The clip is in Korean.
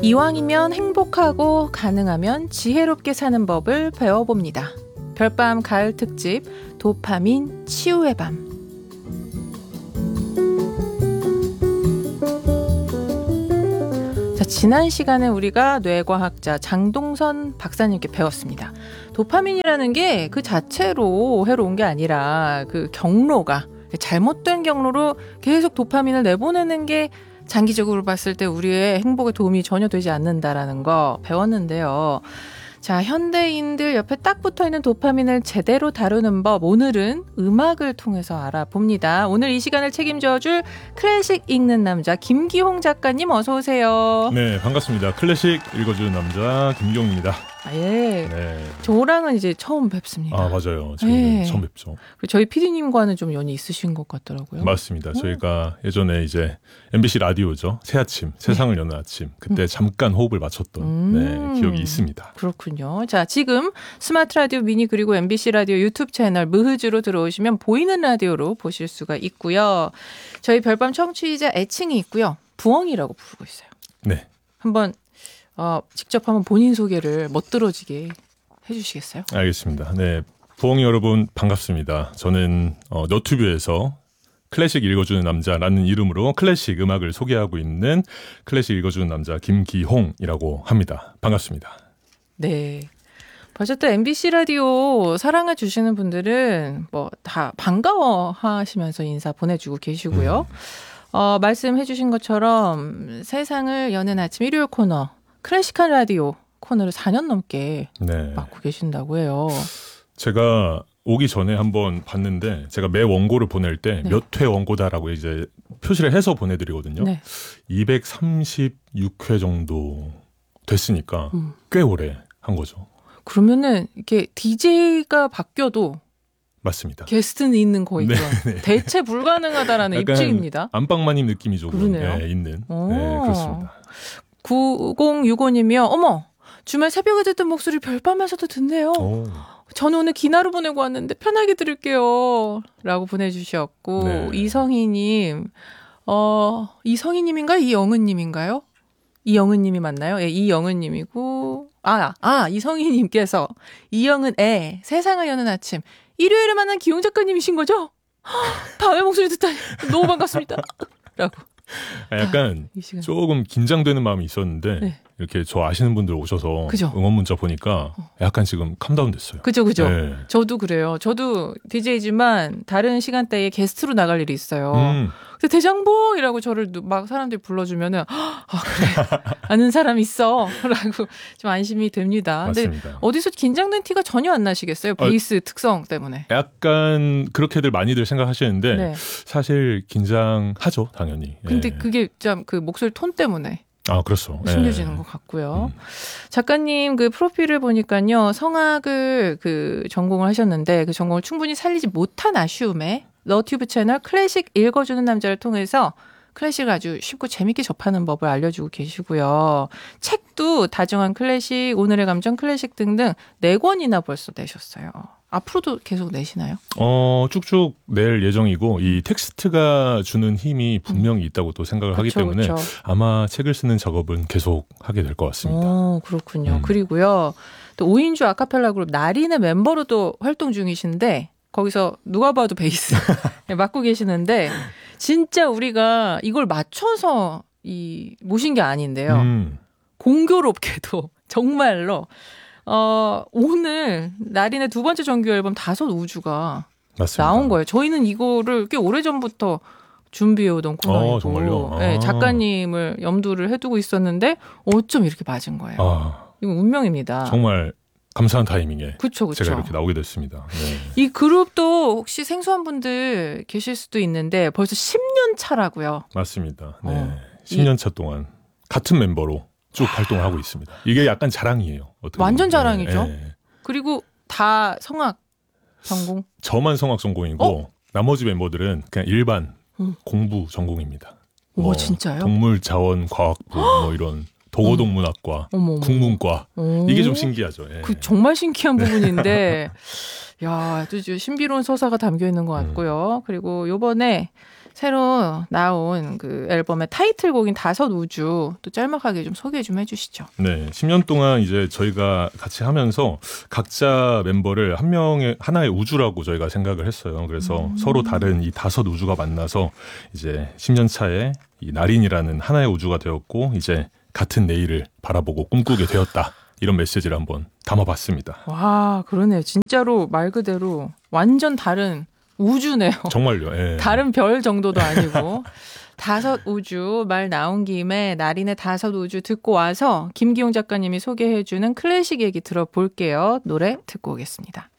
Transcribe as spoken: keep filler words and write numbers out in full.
이왕이면 행복하고 가능하면 지혜롭게 사는 법을 배워봅니다. 별밤 가을 특집 도파민 치유의 밤. 자, 지난 시간에 우리가 뇌과학자 장동선 박사님께 배웠습니다. 도파민이라는 게 그 자체로 해로운 게 아니라 그 경로가 잘못된 경로로 계속 도파민을 내보내는 게 장기적으로 봤을 때 우리의 행복에 도움이 전혀 되지 않는다라는 거 배웠는데요. 자, 현대인들 옆에 딱 붙어있는 도파민을 제대로 다루는 법, 오늘은 음악을 통해서 알아봅니다. 오늘 이 시간을 책임져줄 클래식 읽는 남자 김기홍 작가님 어서 오세요. 네, 반갑습니다. 클래식 읽어주는 남자 김기홍입니다. 아, 예. 네. 저랑은 이제 처음 뵙습니다. 아, 맞아요. 저희는 네. 처음 뵙죠. 저희 피디님과는 좀 연이 있으신 것 같더라고요. 맞습니다. 음. 저희가 예전에 이제 엠비씨 라디오죠. 새아침, 세상을 여는 아침. 그때 음. 잠깐 호흡을 맞췄던 음. 네, 기억이 있습니다. 그렇군요. 자, 지금 스마트 라디오 미니 그리고 엠비씨 라디오 유튜브 채널 무흐즈로 들어오시면 보이는 라디오로 보실 수가 있고요. 저희 별밤 청취자 애칭이 있고요. 부엉이라고 부르고 있어요. 네. 한번 어, 직접 한번 본인 소개를 멋들어지게 해주시겠어요? 알겠습니다. 네, 부엉이 여러분 반갑습니다. 저는 어, 너튜브에서 클래식 읽어주는 남자라는 이름으로 클래식 음악을 소개하고 있는 클래식 읽어주는 남자 김기홍이라고 합니다. 반갑습니다. 네. 벌써 또 엠비씨 라디오 사랑해 주시는 분들은 뭐 다 반가워하시면서 인사 보내주고 계시고요. 음. 어, 말씀해 주신 것처럼 세상을 여는 아침 일요일 코너 클래식한 라디오 코너를 사 년 넘게 네. 맡고 계신다고 해요. 제가 오기 전에 한번 봤는데 제가 매 원고를 보낼 때 몇 회 네. 원고다라고 이제 표시를 해서 보내드리거든요. 네. 이백삼십육 회 정도 됐으니까 음. 꽤 오래 한 거죠. 그러면은 이렇게 디제이가 바뀌어도 맞습니다. 게스트는 있는 거의 네, 네. 대체 불가능하다라는 입증입니다. 안방마님 느낌이 조금 네, 있는 네, 그렇습니다. 구공육오 님이요. 어머, 주말 새벽에 듣던 목소리 별밤에서도 듣네요. 오. 저는 오늘 기나루 보내고 왔는데 편하게 들을게요. 라고 보내주셨고 네. 이성희님, 어, 이성희님인가요? 이영은님인가요? 이영은님이 맞나요? 예, 이영은님이고 아, 아 이성희님께서 이영은의 세상을 여는 아침 일요일에 만난 기용 작가님이신 거죠? 밤에 목소리 듣다니 너무 반갑습니다. 라고. 약간 아, 조금 긴장되는 마음이 있었는데 네. 이렇게 저 아시는 분들 오셔서 그죠? 응원 문자 보니까 약간 지금 캄다운 됐어요. 그죠, 그죠. 네. 저도 그래요. 저도 디제이지만 다른 시간대에 게스트로 나갈 일이 있어요. 음. 근데 대장봉이라고 저를 막 사람들이 불러주면은 아 그래 아는 사람 있어 라고 좀 안심이 됩니다. 맞습니다. 근데 어디서 긴장된 티가 전혀 안 나시겠어요? 베이스 어, 특성 때문에. 약간 그렇게들 많이들 생각하시는데 네. 사실 긴장하죠 당연히. 근데 예. 그게 참 그 목소리 톤 때문에. 아, 그렇죠. 숨겨지는 네. 것 같고요. 음. 작가님 그 프로필을 보니까요. 성악을 그 전공을 하셨는데 그 전공을 충분히 살리지 못한 아쉬움에 너튜브 채널 클래식 읽어주는 남자를 통해서 클래식을 아주 쉽고 재밌게 접하는 법을 알려주고 계시고요. 책도 다정한 클래식, 오늘의 감정 클래식 등등 네 권이나 벌써 내셨어요. 앞으로도 계속 내시나요? 어, 쭉쭉 낼 예정이고 이 텍스트가 주는 힘이 분명히 있다고 또 생각을 그쵸, 하기 때문에 그쵸. 아마 책을 쓰는 작업은 계속 하게 될 것 같습니다. 오, 그렇군요. 음. 그리고요. 또 오 인조 아카펠라 그룹 나린의 멤버로도 활동 중이신데 거기서 누가 봐도 베이스 맡고 계시는데 진짜 우리가 이걸 맞춰서 이 모신 게 아닌데요. 음. 공교롭게도 정말로 어, 오늘 나린의 두 번째 정규 앨범 다섯 우주가 맞습니다. 나온 거예요. 저희는 이거를 꽤 오래전부터 준비해오던 코너이고 어, 정말요? 아. 네, 작가님을 염두를 해두고 있었는데 어쩜 이렇게 맞은 거예요. 아. 이건 운명입니다. 정말 감사한 타이밍에 그쵸, 그쵸. 제가 이렇게 나오게 됐습니다. 네. 이 그룹도 혹시 생소한 분들 계실 수도 있는데 벌써 십 년 차라고요. 맞습니다. 네. 어. 십 년 차 동안 같은 멤버로 쭉 활동을 하고 있습니다. 이게 약간 자랑이에요. 완전 보면. 자랑이죠. 네, 네. 그리고 다 성악 전공? 저만 성악 전공이고 어? 나머지 멤버들은 그냥 일반 음. 공부 전공입니다. 오, 뭐 진짜요? 동물자원과학부 뭐 이런 도고동문학과, 어머, 어머. 국문과 이게 좀 신기하죠. 예. 그 정말 신기한 부분인데 야, 또 신비로운 서사가 담겨 있는 것 같고요. 음. 그리고 요번에 새로 나온 그 앨범의 타이틀곡인 다섯 우주 또 짤막하게 좀 소개 좀 해주시죠. 네, 십 년 동안 이제 저희가 같이 하면서 각자 멤버를 한 명의 하나의 우주라고 저희가 생각을 했어요. 그래서 음. 서로 다른 이 다섯 우주가 만나서 이제 십 년 차에 이 나린이라는 하나의 우주가 되었고 이제 같은 내일을 바라보고 꿈꾸게 되었다. 이런 메시지를 한번 담아봤습니다. 와, 그러네요. 진짜로 말 그대로 완전 다른 우주네요. 정말요. 예. 다른 별 정도도 아니고. 다섯 우주 말 나온 김에 나린의 다섯 우주 듣고 와서 김기용 작가님이 소개해주는 클래식 얘기 들어볼게요. 노래 듣고 오겠습니다.